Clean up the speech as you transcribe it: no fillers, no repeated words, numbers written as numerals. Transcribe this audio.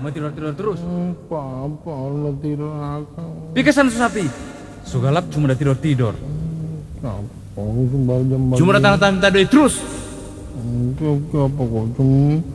Mau tidur-tidur terus. Apa Allah tidur akang. Pikesan sapi. Sugalap cuma udah tidur-tidur. Apa kembali jam Cuma datang-datang minta duit terus. apa kok cuma